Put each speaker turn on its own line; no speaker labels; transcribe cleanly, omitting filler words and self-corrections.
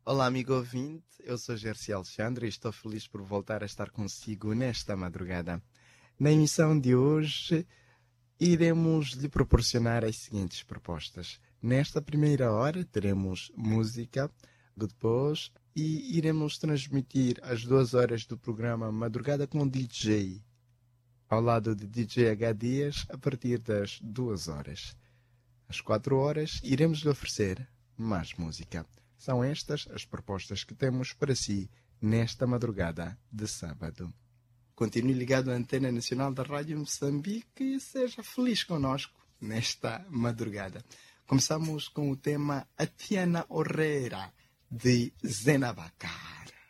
Olá, amigo ouvinte, eu sou Gersi Alexandre e estou feliz por voltar a estar consigo nesta madrugada. Na emissão de hoje, iremos lhe proporcionar as seguintes propostas. Nesta primeira hora, teremos música, depois, e iremos transmitir as 2 horas do programa Madrugada com DJ, ao lado de DJ H. Dias, a partir das 2 horas. Às 4 horas, iremos lhe oferecer mais música. São estas as propostas que temos para si nesta madrugada de sábado. Continue ligado à Antena Nacional da Rádio Moçambique e seja feliz conosco nesta madrugada. Começamos com o tema Atiana Orreira, de Zena Bacar.